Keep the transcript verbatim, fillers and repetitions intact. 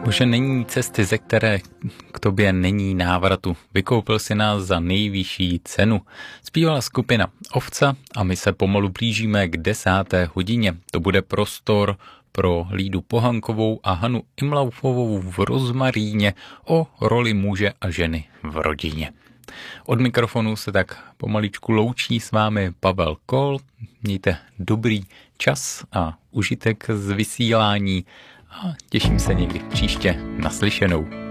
Už není cesty, ze které k tobě není návratu. Vykoupil si nás za nejvyšší cenu. Zpívala skupina Ovca a my se pomalu blížíme k desáté hodině. To bude prostor pro Lídu Pohankovou a Hanu Imlaufovou v Rozmaríně o roli muže a ženy v rodině. Od mikrofonu se tak pomaličku loučí s vámi Pavel Kol. Mějte dobrý čas a užitek z vysílání a těším se někdy příště naslyšenou.